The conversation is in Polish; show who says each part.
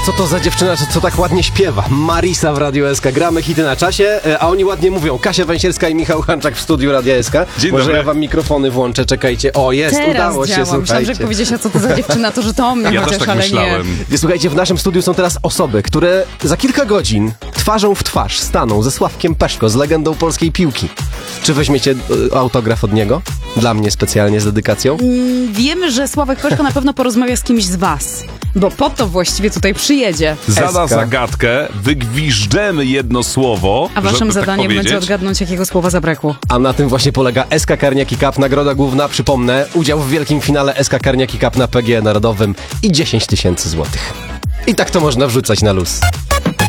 Speaker 1: co to za dziewczyna, co tak ładnie śpiewa. Marisa w Radiu SK. Gramy hity na czasie, a oni ładnie mówią. Kasia Węsierska i Michał Hanczak w studiu Radia SK.
Speaker 2: Dzień
Speaker 1: Może
Speaker 2: dobry.
Speaker 1: ja wam mikrofony włączę, czekajcie. O, jest,
Speaker 3: Teraz
Speaker 1: udało się,
Speaker 3: działa. Myślałam,
Speaker 1: słuchajcie.
Speaker 3: że jak powiedziałeś, a co to za dziewczyna, to że to o mnie
Speaker 2: Ja
Speaker 3: chociaż,
Speaker 2: też tak
Speaker 3: ale
Speaker 2: myślałem.
Speaker 1: Słuchajcie, w naszym studiu są teraz osoby, które za kilka godzin twarzą w twarz staną ze Sławkiem Peszko, z legendą polskiej piłki. Czy weźmiecie autograf od niego? Dla mnie specjalnie z dedykacją?
Speaker 3: nie. Wiemy, że Sławek Peszko na pewno porozmawia z kimś z was, bo po to właściwie tutaj przyjedzie.
Speaker 2: Zada
Speaker 1: SK.
Speaker 2: zagadkę, wygwiżdżemy jedno słowo,
Speaker 3: A waszym
Speaker 2: żeby
Speaker 3: zadaniem
Speaker 2: tak
Speaker 3: będzie
Speaker 2: powiedzieć.
Speaker 3: odgadnąć, jakiego słowa zabrakło.
Speaker 1: A na tym właśnie polega SK Karniaki Cup. Nagroda główna, przypomnę, udział w wielkim finale SK Karniaki Cup na PGE Narodowym i 10 000 złotych. I tak to można wrzucać na luz.